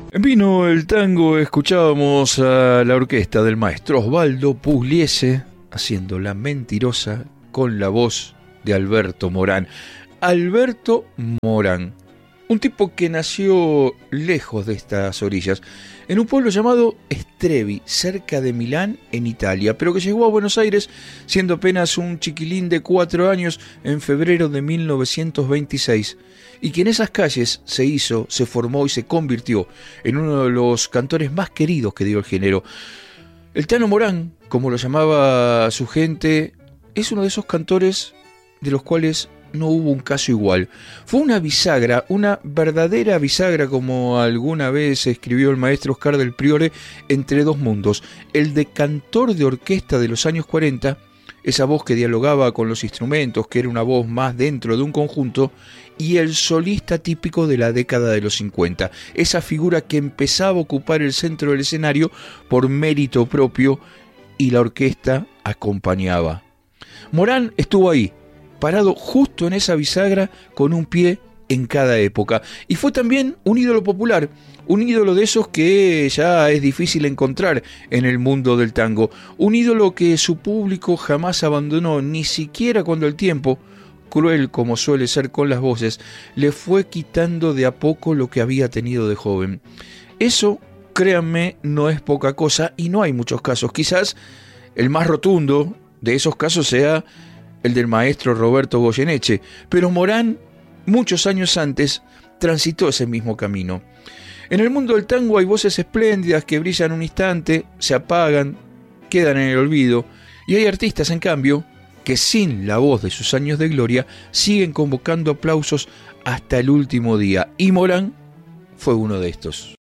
En Vino el Tango escuchábamos a la orquesta del maestro Osvaldo Pugliese haciendo La Mentirosa con la voz de Alberto Morán. Alberto Morán, un tipo que nació lejos de estas orillas, en un pueblo llamado Estrevi, cerca de Milán, en Italia, pero que llegó a Buenos Aires siendo apenas un chiquilín de 4 años en febrero de 1926, y que en esas calles se formó y se convirtió en uno de los cantores más queridos que dio el género. El Tano Morán, como lo llamaba su gente, es uno de esos cantores de los cuales no hubo un caso igual. Fue una bisagra, una verdadera bisagra, como alguna vez escribió el maestro Oscar del Priore, entre dos mundos: el de cantor de orquesta de los años 40, esa voz que dialogaba con los instrumentos, que era una voz más dentro de un conjunto, y el solista típico de la década de los 50, esa figura que empezaba a ocupar el centro del escenario por mérito propio, y la orquesta acompañaba. Morán estuvo ahí, parado justo en esa bisagra, con un pie en cada época. Y fue también un ídolo popular, un ídolo de esos que ya es difícil encontrar en el mundo del tango. Un ídolo que su público jamás abandonó, ni siquiera cuando el tiempo, cruel como suele ser con las voces, le fue quitando de a poco lo que había tenido de joven. Eso, créanme, no es poca cosa, y no hay muchos casos. Quizás el más rotundo de esos casos sea el del maestro Roberto Goyeneche, pero Morán, muchos años antes, transitó ese mismo camino. En el mundo del tango hay voces espléndidas que brillan un instante, se apagan, quedan en el olvido, y hay artistas, en cambio, que sin la voz de sus años de gloria siguen convocando aplausos hasta el último día, y Morán fue uno de estos.